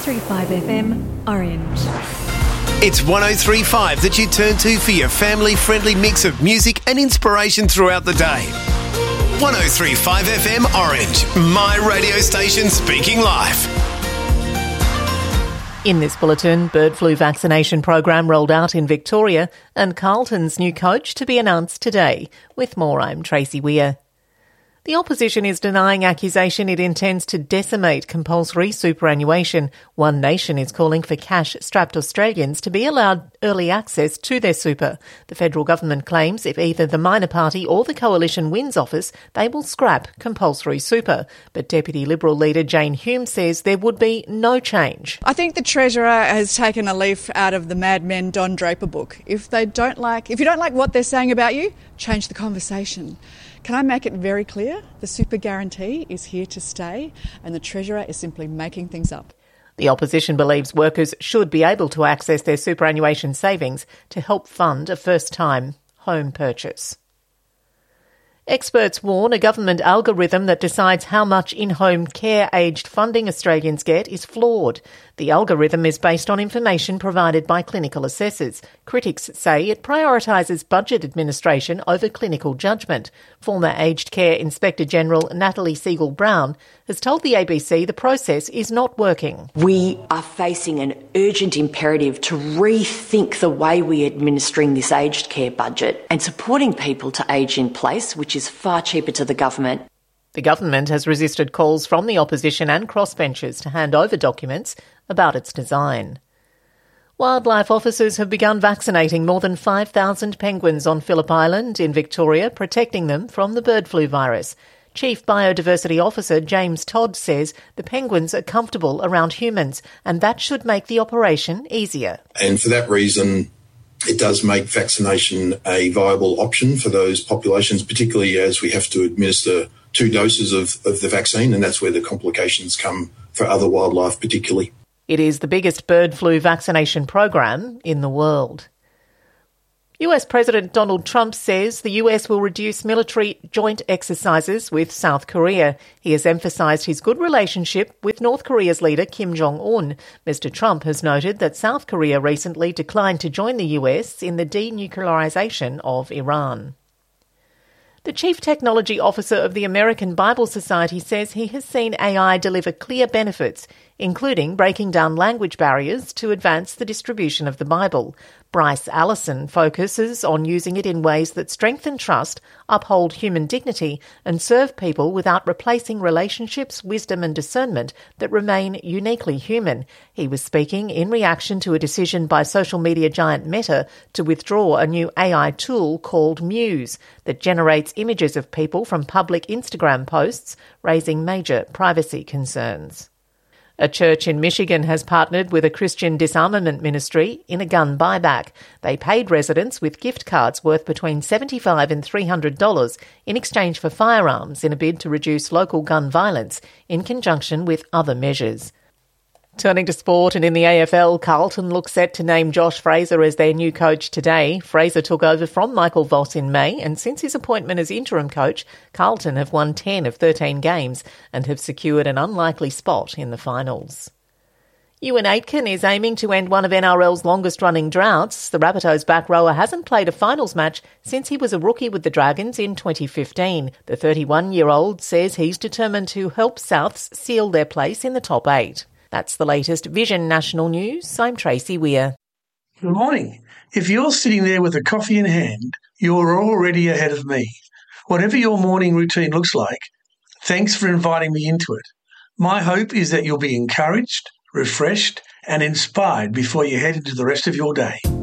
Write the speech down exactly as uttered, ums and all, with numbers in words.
three five F M, Orange. It's one oh three point five that you turn to for your family-friendly mix of music and inspiration throughout the day. one oh three point five F M Orange, my radio station speaking life. In this bulletin, bird flu vaccination program rolled out in Victoria and Carlton's new coach to be announced today. With more, I'm Tracy Weir. The opposition is denying accusation it intends to decimate compulsory superannuation. One Nation is calling for cash-strapped Australians to be allowed early access to their super. The federal government claims if either the minor party or the coalition wins office, they will scrap compulsory super. But Deputy Liberal leader Jane Hume says there would be no change. I think the Treasurer has taken a leaf out of the Mad Men Don Draper book. If they don't like, if you don't like what they're saying about you, change the conversation. Can I make it very clear? The super guarantee is here to stay and the Treasurer is simply making things up. The opposition believes workers should be able to access their superannuation savings to help fund a first-time home purchase. Experts warn a government algorithm that decides how much in-home care-aged funding Australians get is flawed. The algorithm is based on information provided by clinical assessors. Critics say it prioritises budget administration over clinical judgment. Former Aged Care Inspector General Natalie Siegel-Brown has told the A B C the process is not working. We are facing an urgent imperative to rethink the way we are administering this aged care budget and supporting people to age in place, which is far cheaper to the government. The government has resisted calls from the opposition and crossbenchers to hand over documents about its design. Wildlife officers have begun vaccinating more than five thousand penguins on Phillip Island in Victoria, protecting them from the bird flu virus. Chief Biodiversity Officer James Todd says the penguins are comfortable around humans and that should make the operation easier. And for that reason, it does make vaccination a viable option for those populations, particularly as we have to administer two doses of, of the vaccine, and that's where the complications come for other wildlife particularly. It is the biggest bird flu vaccination program in the world. U S President Donald Trump says the U S will reduce military joint exercises with South Korea. He has emphasised his good relationship with North Korea's leader Kim Jong-un. Mister Trump has noted that South Korea recently declined to join the U S in the denuclearisation of Iran. The Chief Technology Officer of the American Bible Society says he has seen A I deliver clear benefits, including breaking down language barriers to advance the distribution of the Bible. Bryce Allison focuses on using it in ways that strengthen trust, uphold human dignity, and serve people without replacing relationships, wisdom and discernment that remain uniquely human. He was speaking in reaction to a decision by social media giant Meta to withdraw a new A I tool called Muse that generates images of people from public Instagram posts, raising major privacy concerns. A church in Michigan has partnered with a Christian disarmament ministry in a gun buyback. They paid residents with gift cards worth between seventy-five dollars and three hundred dollars in exchange for firearms in a bid to reduce local gun violence in conjunction with other measures. Turning to sport, and in the A F L, Carlton looks set to name Josh Fraser as their new coach today. Fraser took over from Michael Voss in May, and since his appointment as interim coach, Carlton have won ten of thirteen games and have secured an unlikely spot in the finals. Ewan Aitken is aiming to end one of N R L's longest-running droughts. The Rabbitohs back rower hasn't played a finals match since he was a rookie with the Dragons in twenty fifteen. The thirty-one-year-old says he's determined to help Souths seal their place in the top eight. That's the latest Vision National News. I'm Tracy Weir. Good morning. If you're sitting there with a coffee in hand, you're already ahead of me. Whatever your morning routine looks like, thanks for inviting me into it. My hope is that you'll be encouraged, refreshed, and inspired before you head into the rest of your day.